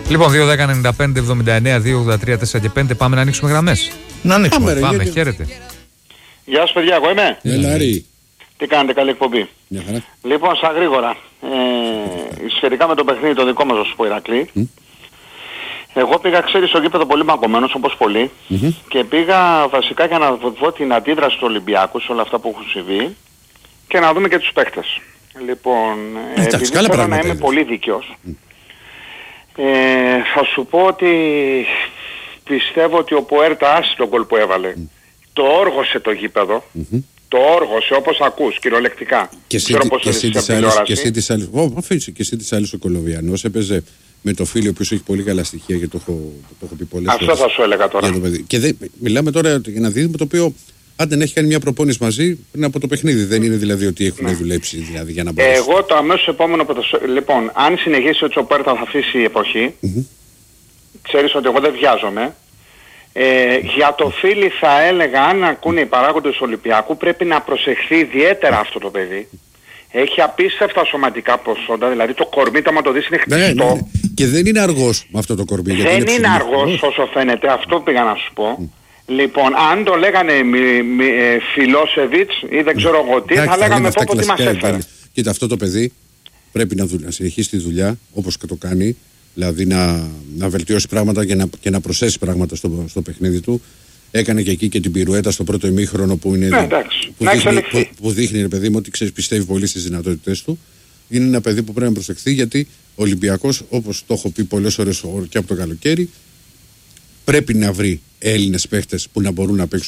Λοιπόν, 2-10-95-79-2-83-4 και 5. Πάμε να ανοίξουμε γραμμές. Να ανοίξουμε. Πάμε, χαίρετε. Γεια σας παιδιά, εγώ είμαι. Ελάρη. Τι κάνετε, καλή εκπομπή. Μια χαρά. Λοιπόν, στα γρήγορα, σχετικά με το παιχνίδι το δικό μας, θα σου πω, Ηρακλή. Εγώ πήγα, ξέρεις, στο γήπεδο πολύ μαγκωμένος, όπως πολλοί, και πήγα βασικά για να δω την αντίδραση του Ολυμπιακού σε όλα αυτά που έχουν συμβεί και να δούμε και τους παίχτες. Λοιπόν, επειδή θέλω να είμαι πολύ δίκαιος, θα σου πω ότι πιστεύω ότι ο Ποέρτα, άσχη τον γκολ που έβαλε, το όργωσε το γήπεδο. Το όργωσε, όπως ακούς, κυριολεκτικά. Και εσύ της άλλης ο Κολοβιανός έπαιζε με το φίλο που έχει πολύ καλά στοιχεία, γιατί το έχω πει πολλές φορές. Αυτό θα σου έλεγα τώρα. Και μιλάμε τώρα για ένα δίδυμο το οποίο, αν δεν έχει κάνει μια προπόνηση μαζί, είναι από το παιχνίδι. Δεν είναι δηλαδή ότι έχουν δουλέψει δηλαδή, για να μπορέσει. Εγώ το αμέσως επόμενο που λοιπόν, αν συνεχίσει ο Τσοπέρτα θα αφήσει η εποχή, ξέρεις ότι εγώ δεν βιάζομαι. Για το φίλι θα έλεγα, αν ακούνε οι παράγοντες του Ολυμπιακού, πρέπει να προσεχθεί ιδιαίτερα αυτό το παιδί. Έχει απίστευτα σωματικά προσόντα, δηλαδή το κορμί, άμα το δεις, είναι χτιστό. Ναι. Και δεν είναι αργός με αυτό το κορμί. Δεν είναι αργός όσο φαίνεται, αυτό πήγα να σου πω. Λοιπόν, αν το λέγανε Φιλόσεβιτς ή δεν ξέρω εγώ τι, θα λέγαμε πω τι μας έφερε. Κοίτα, αυτό το παιδί πρέπει να συνεχίσει τη δουλειά όπως και το κάνει. Δηλαδή να βελτιώσει πράγματα και να προσθέσει πράγματα στο παιχνίδι του. Έκανε και εκεί και την πυρουέτα στο πρώτο ημίχρονο που είναι. Που δείχνει, ρε παιδί μου, ότι ξέρεις, πιστεύει πολύ στις δυνατότητες του. Είναι ένα παιδί που πρέπει να προσεχθεί, γιατί ο Ολυμπιακός, όπως το έχω πει πολλές ώρες και από το καλοκαίρι, πρέπει να βρει Έλληνες παίχτες που να μπορούν να παίξουν